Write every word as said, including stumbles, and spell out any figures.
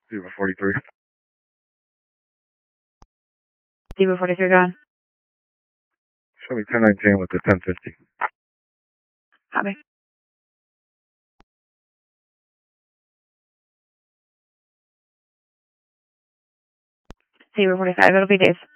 Zebra forty-three. Zebra forty-three, go on. Show me ten nineteen with the ten fifty. Copy. Zebra forty-five, it'll be Dave.